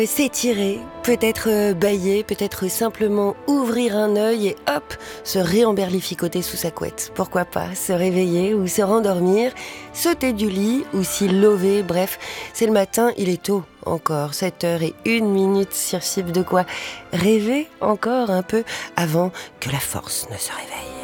S'étirer, peut-être bâiller, peut-être simplement ouvrir un œil et hop, se réemberlificoter sous sa couette. Pourquoi pas se réveiller ou se rendormir, sauter du lit ou s'y lever, bref, c'est le matin, il est tôt encore, 7h01 sur Chip, de quoi rêver encore un peu avant que la force ne se réveille.